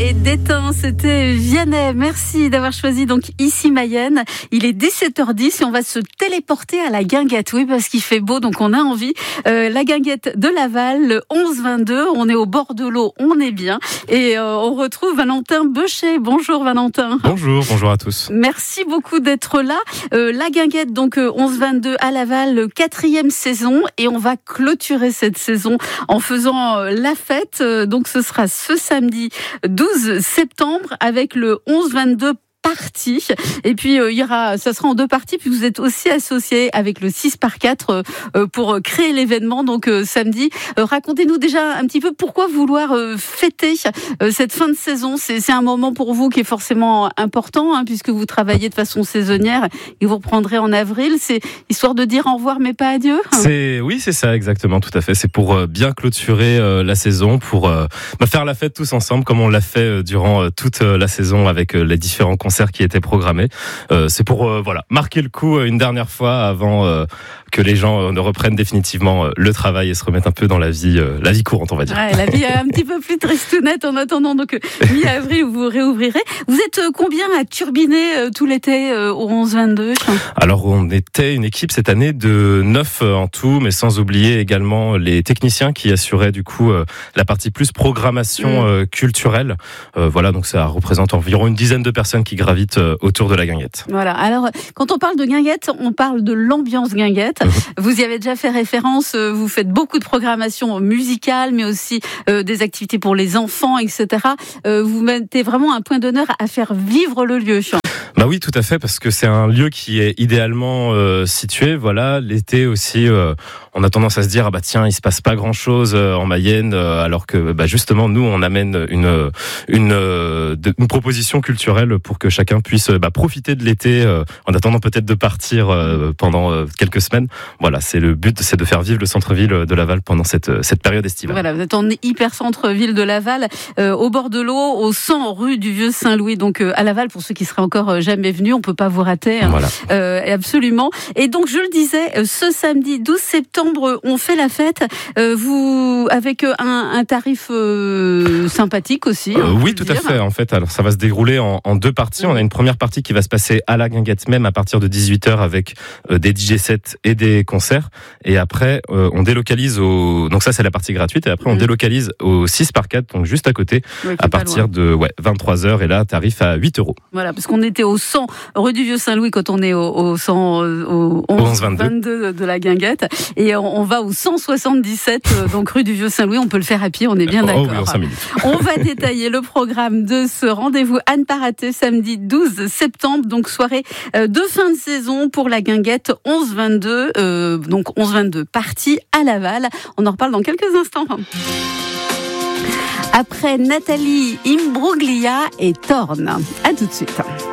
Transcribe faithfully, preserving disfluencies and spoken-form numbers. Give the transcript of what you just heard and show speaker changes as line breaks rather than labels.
et d'éteint, c'était Vianney. Merci d'avoir choisi donc ici Mayenne. Il est dix-sept heures dix et on va se téléporter à la Guinguette. Oui, parce qu'il fait beau, donc on a envie. Euh, la Guinguette de Laval, le onze vingt-deux. On est au bord de l'eau, on est bien. Et euh, on retrouve Valentin Beuchet. Bonjour Valentin.
Bonjour, bonjour à tous.
Merci beaucoup d'être là. Euh, la Guinguette, donc euh, onze vingt-deux à Laval, quatrième saison. Et on va clôturer cette saison en faisant euh, la fête. Euh, donc ce sera ce samedi douze septembre avec le onze vingt-deux partie. Et puis euh, il y aura, ça sera en deux parties. Puis vous êtes aussi associé avec le six par quatre euh, pour créer l'événement. Donc euh, samedi, euh, racontez-nous déjà un petit peu pourquoi vouloir euh, fêter euh, cette fin de saison. C'est, c'est un moment pour vous qui est forcément important, hein, puisque vous travaillez de façon saisonnière et vous reprendrez en avril. C'est histoire de dire au revoir mais pas adieu.
C'est oui, c'est ça exactement, tout à fait. C'est pour euh, bien clôturer euh, la saison, pour euh, bah, faire la fête tous ensemble, comme on l'a fait euh, durant euh, toute euh, la saison avec euh, les différents concerts qui étaient programmés. Euh, c'est pour euh, voilà marquer le coup euh, une dernière fois avant euh, que les gens euh, ne reprennent définitivement euh, le travail et se remettent un peu dans la vie, euh, la vie courante, on va dire.
Ouais, la vie est un petit peu plus tristounette en attendant donc mi-avril où vous réouvrirez. Vous êtes euh, combien à turbiner euh, tout l'été euh, au onze vingt-deux?
Alors on était une équipe cette année de neuf en tout, mais sans oublier également les techniciens qui assuraient du coup euh, la partie plus programmation euh, culturelle. Euh, voilà, donc ça représente environ une dizaine de personnes qui gravitent euh, autour de la Guinguette.
Voilà, alors quand on parle de Guinguette, on parle de l'ambiance Guinguette. Mmh. Vous y avez déjà fait référence, vous faites beaucoup de programmation musicale, mais aussi euh, des activités pour les enfants, et cetera. Euh, vous mettez vraiment un point d'honneur à faire vivre le lieu.
Bah oui, tout à fait, parce que c'est un lieu qui est idéalement euh, situé. Voilà, l'été aussi, euh, on a tendance à se dire ah bah tiens, il se passe pas grand chose euh, en Mayenne, euh, alors que bah justement nous on amène une une euh, une proposition culturelle pour que chacun puisse bah, profiter de l'été euh, en attendant peut-être de partir euh, pendant euh, quelques semaines. Voilà, c'est le but, c'est de faire vivre le centre-ville de Laval pendant cette cette période estivale.
Voilà, vous êtes en hyper centre-ville de Laval, euh, au bord de l'eau, au cent rue du Vieux Saint-Louis, donc euh, à Laval pour ceux qui seraient encore euh, jamais venus, on peut pas vous rater. Hein.
Voilà.
Euh, absolument. Et donc je le disais, ce samedi douze septembre, on fait la fête. Euh, vous avec un, un tarif euh, sympathique aussi.
Euh, oui, tout à fait. En fait, alors ça va se dérouler en, en deux parties. On a une première partie qui va se passer à la Guinguette même à partir de dix-huit heures avec euh, des D J sets et des concerts. Et après, euh, on délocalise au. Donc ça, c'est la partie gratuite. Et après, on mmh. délocalise au six par quatre, donc juste à côté, oui, à partir de ouais, vingt-trois heures. Et là, tarif à huit euros.
Voilà, parce qu'on était au cent rue du Vieux Saint-Louis quand on est au, au cent, au onze vingt-deux de la Guinguette. Et on, on va au cent soixante-dix-sept, donc rue du Vieux Saint-Louis. On peut le faire à pied, on est bien d'accord.
Oh oui, en cinq minutes.
On va détailler le programme de ce rendez-vous à ne pas rater samedi douze septembre, donc soirée de fin de saison pour la Guinguette onze vingt-deux, euh, donc onze vingt-deux partie à Laval. On en reparle dans quelques instants. Après Nathalie Imbruglia et Thorn. À tout de suite.